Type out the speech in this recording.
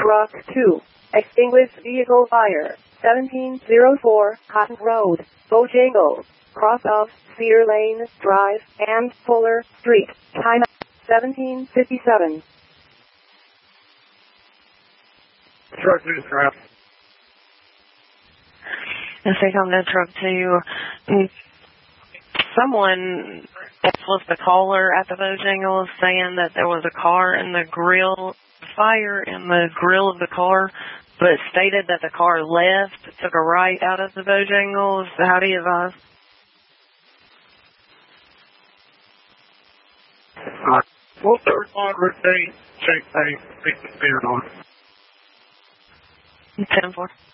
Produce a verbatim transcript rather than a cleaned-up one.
Rock two. Extinguished vehicle fire. seventeen oh four Cotton Road, Bojangles. Cross of Cedar Lane Drive and Fuller Street. Time seventeen fifty-seven. Truck news crap. I think on the truck too. Someone was the caller at the Bojangles saying that there was a car in the grill, fire in the grill of the car, but stated that the car left, took a right out of the Bojangles. How do you advise? Uh, we'll respond with a check a fix the spear on. ten four.